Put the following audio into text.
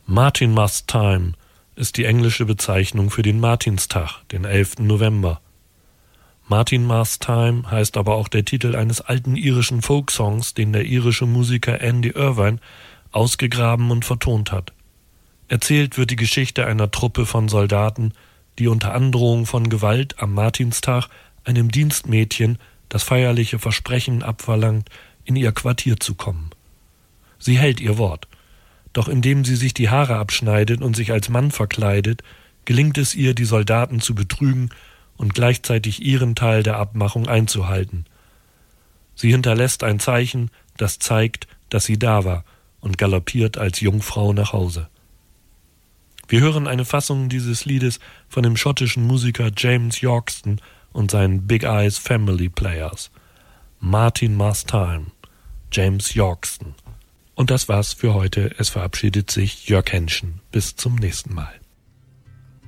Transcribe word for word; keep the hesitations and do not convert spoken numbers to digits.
Martinmas Time ist die englische Bezeichnung für den Martinstag, den elften November. Martinmas Time heißt aber auch der Titel eines alten irischen Folksongs, den der irische Musiker Andy Irvine ausgegraben und vertont hat. Erzählt wird die Geschichte einer Truppe von Soldaten, die unter Androhung von Gewalt am Martinstag einem Dienstmädchen das feierliche Versprechen abverlangt, in ihr Quartier zu kommen. Sie hält ihr Wort. Doch indem sie sich die Haare abschneidet und sich als Mann verkleidet, gelingt es ihr, die Soldaten zu betrügen und gleichzeitig ihren Teil der Abmachung einzuhalten. Sie hinterlässt ein Zeichen, das zeigt, dass sie da war, und galoppiert als Jungfrau nach Hause. Wir hören eine Fassung dieses Liedes von dem schottischen Musiker James Yorkston und seinen Big Eyes Family Players. Martinmas Time, James Yorkston. Und das war's für heute. Es verabschiedet sich Jörg Henschen. Bis zum nächsten Mal.